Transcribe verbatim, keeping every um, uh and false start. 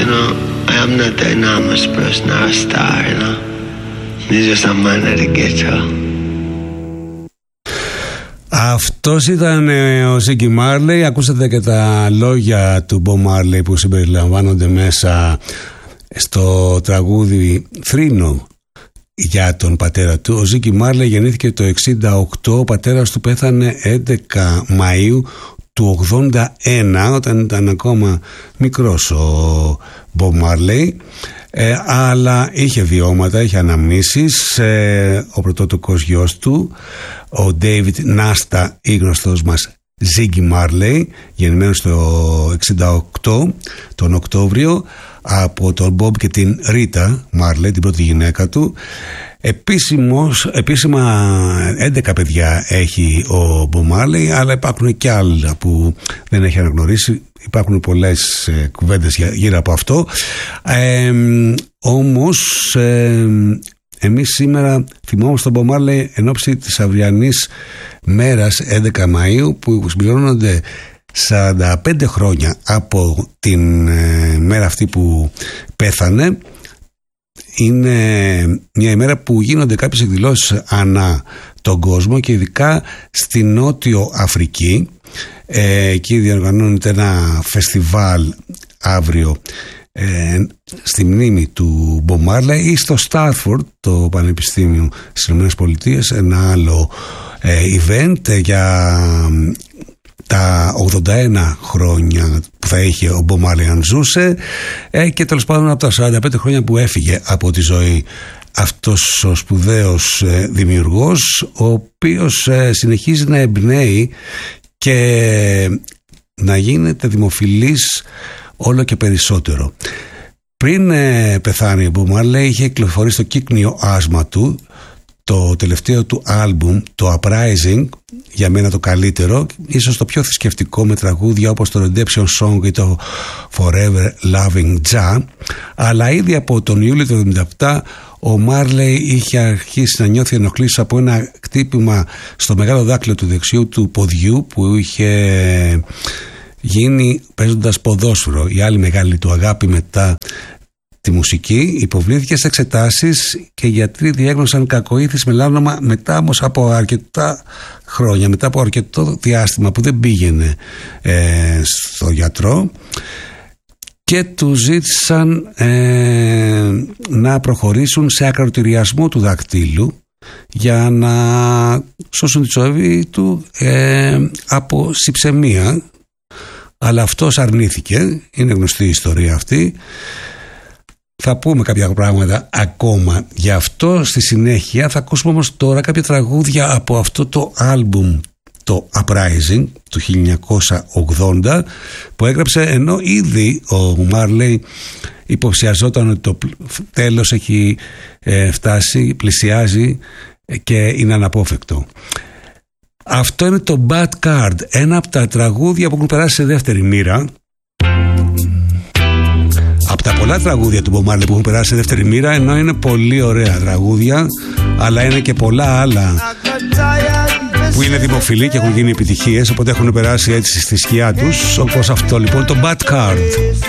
know, I'm not the enormous person or a star, you know. He's just a man at the ghetto. Αυτός ήταν ο Ζίγκι Μάρλεϊ. Ακούσατε και τα λόγια του Μπομ Μάρλεϊ που συμπεριλαμβάνονται μέσα στο τραγούδι Θρήνο για τον πατέρα του. Ο Ζίγκι Μάρλεϊ γεννήθηκε το εξήντα οκτώ. Ο πατέρας του πέθανε έντεκα Μαΐου του ογδόντα ένα, όταν ήταν ακόμα μικρός ο Μπομ Μάρλεϊ. Ε, αλλά είχε βιώματα, είχε αναμνήσεις. Ε, ο πρωτότοκος γιος του, ο David Nasta, ή γνωστός μας Ζίγκι Μάρλεϊ, γεννημένος το εξήντα οκτώ τον Οκτώβριο από τον Μπομπ και την Ρίτα Μάρλεϊ, την πρώτη γυναίκα του. Επίσημος, επίσημα έντεκα παιδιά έχει ο Μπομπ Μάρλεϊ, αλλά υπάρχουν και άλλα που δεν έχει αναγνωρίσει. Υπάρχουν πολλές ε, κουβέντες γύρω από αυτό. Ε, όμως ε, εμείς σήμερα θυμόμαστε τον Μπομπ Μάρλεϊ εν ώψη της αυριανής μέρας έντεκα Μαΐου, που συμπληρώνονται σαράντα πέντε χρόνια από την ε, μέρα αυτή που πέθανε. Είναι μια ημέρα που γίνονται κάποιες εκδηλώσεις ανά τον κόσμο και ειδικά στη Νότιο Αφρική. Ε, εκεί διοργανώνεται ένα φεστιβάλ αύριο ε, στη μνήμη του Μπομπ Μάρλεϊ, ή στο Στάρφορντ, το Πανεπιστήμιο στις ΗΠΑ, ένα άλλο ε, event για τα ογδόντα ένα χρόνια που θα είχε ο Μπομπ Μάρλεϊ αν ζούσε, ε, και τέλος πάντων από τα σαράντα πέντε χρόνια που έφυγε από τη ζωή αυτός ο σπουδαίος ε, δημιουργός, ο οποίος ε, συνεχίζει να εμπνέει και να γίνεται δημοφιλής όλο και περισσότερο. Πριν ε, πεθάνει ο Μπομπ Μάρλεϊ, είχε κυκλοφορήσει το κύκνιο άσμα του, το τελευταίο του άλμπουμ, το Uprising, για μένα το καλύτερο, ίσως το πιο θρησκευτικό, με τραγούδια όπως το Redemption Song ή το Forever Loving Ja. Αλλά ήδη από τον Ιούλιο του εβδομήντα επτά ο Μάρλεϊ είχε αρχίσει να νιώθει ενοχλήσεις από ένα χτύπημα στο μεγάλο δάκτυλο του δεξιού του ποδιού που είχε γίνει παίζοντας ποδόσφαιρο. Η άλλη μεγάλη του αγάπη μετά τη μουσική. Υποβλήθηκε σε εξετάσεις και οι γιατροί διέγνωσαν κακοήθης μελάνωμα, μετά όμως από αρκετά χρόνια, μετά από αρκετό διάστημα που δεν πήγαινε ε, στο γιατρό, και του ζήτησαν ε, να προχωρήσουν σε ακροτηριασμό του δακτύλου για να σώσουν τη ζωή του ε, από συψαιμία, αλλά αυτός αρνήθηκε. Είναι γνωστή η ιστορία αυτή. Θα πούμε κάποια πράγματα ακόμα γι' αυτό στη συνέχεια. Θα ακούσουμε όμως τώρα κάποια τραγούδια από αυτό το άλμπουμ, το Uprising του χίλια εννιακόσια ογδόντα, που έγραψε ενώ ήδη ο Μάρλεϊ υποψιαζόταν ότι το τέλος έχει ε, φτάσει, πλησιάζει και είναι αναπόφευκτο. Αυτό είναι το Bad Card, ένα από τα τραγούδια που έχουν περάσει σε δεύτερη μοίρα. Από τα πολλά τραγούδια του Μπομπ Μάρλεϊ που έχουν περάσει σε δεύτερη μοίρα, ενώ είναι πολύ ωραία τραγούδια, αλλά είναι και πολλά άλλα που είναι δημοφιλή και έχουν γίνει επιτυχίες, οπότε έχουν περάσει έτσι στη σκιά τους, όπως αυτό λοιπόν το Bad Card.